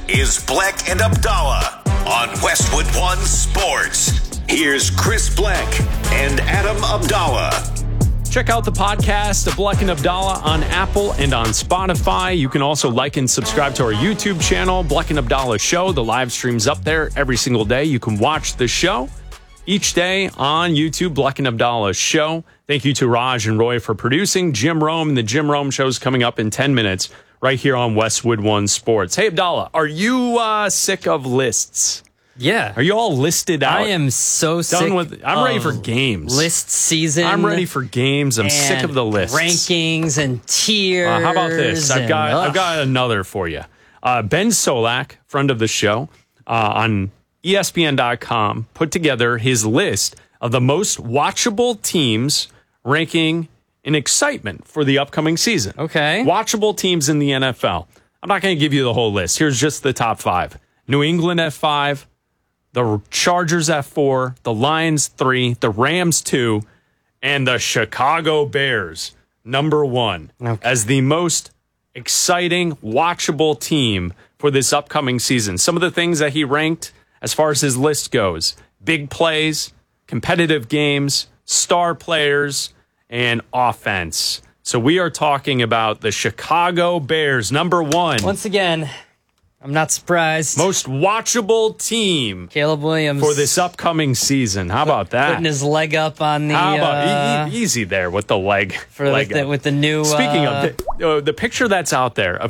is Bleck and Abdallah on Westwood One Sports. Here's Chris Bleck and Adam Abdallah. Check out the podcast of Bleck and Abdallah on Apple and on Spotify. You can also like and subscribe to our YouTube channel, Bleck and Abdallah Show. The live stream's up there every single day. You can watch the show each day on YouTube, Bleck and Abdallah Show. Thank you to Raj and Roy for producing. Jim Rome and the Jim Rome Show's coming up in 10 minutes right here on Westwood One Sports. Hey, Abdallah, are you sick of lists? Yeah. Are you all listed out? I am so sick. I'm ready for games. List season. I'm ready for games. I'm sick of the lists. Rankings and tiers. How about this? I've got another for you. Ben Solak, friend of the show, on ESPN.com, put together his list of the most watchable teams ranking in excitement for the upcoming season. Okay. Watchable teams in the NFL. I'm not going to give you the whole list. Here's just the top 5. New England at 5, the Chargers at 4, the Lions 3, the Rams 2, and the Chicago Bears number 1 as the most exciting, watchable team for this upcoming season. Some of the things that he ranked as far as his list goes: big plays, competitive games, star players, and offense. So we are talking about the Chicago Bears, number 1. Once again, I'm not surprised. Most watchable team, Caleb Williams, for this upcoming season. How about that? Putting his leg up on the... How about easy there with the leg? With the new... Speaking of the picture that's out there,